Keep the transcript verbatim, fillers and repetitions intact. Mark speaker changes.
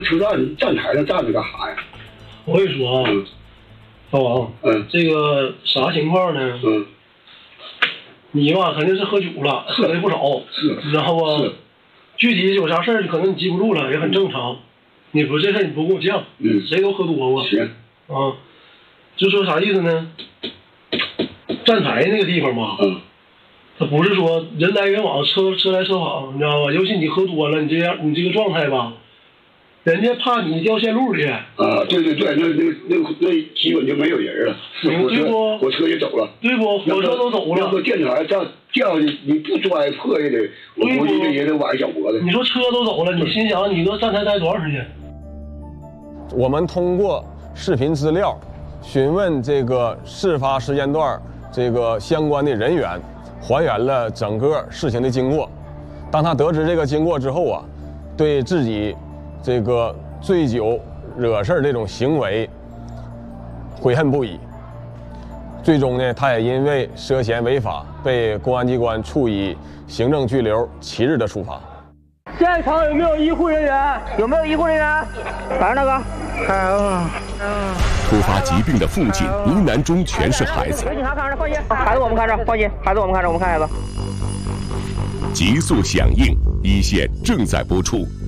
Speaker 1: 车站你站台上站着干啥呀？
Speaker 2: 我跟你说啊，
Speaker 1: 嗯、
Speaker 2: 大王，
Speaker 1: 嗯，
Speaker 2: 这个啥情况呢？
Speaker 1: 嗯，
Speaker 2: 你吧肯定是喝酒了，喝的不少，
Speaker 1: 是，
Speaker 2: 你知道不？
Speaker 1: 是。
Speaker 2: 具体有啥事儿可能你记不住了，也很正常。你不这事儿你不跟我犟，
Speaker 1: 嗯，
Speaker 2: 谁都喝多过。
Speaker 1: 行。
Speaker 2: 啊，就说啥意思呢？站台那个地方吧，
Speaker 1: 嗯，
Speaker 2: 他不是说人来人往，车车来车往，你知道吧？尤其你喝多了，你这样你这个状态吧。人家怕你掉线路里。
Speaker 1: 啊，对对对，那那那那基本就没有人了。火车火车也走了。
Speaker 2: 对不？火车都走了。
Speaker 1: 要不电台这掉下去，你不摔破下的，我估计这也得崴小脖子。
Speaker 2: 你说车都走了，你心想你搁站台待多长时间？
Speaker 3: 我们通过视频资料询问这个事发时间段这个相关的人员，还原了整个事情的经过。当他得知这个经过之后啊，对自己这个醉酒惹事这种行为悔恨不已，最终呢，他也因为涉嫌违法被公安机关处以行政拘留七日的处罚。
Speaker 4: 现场有没有医护人员？有没有医护人员？来，大哥，开了。
Speaker 5: 突发疾病的父亲呢喃中全是孩子。
Speaker 4: 有警察看着，放心，孩子我们看着，放心，孩子我们看着，我们看孩子。
Speaker 5: 极速响应，一线正在播出。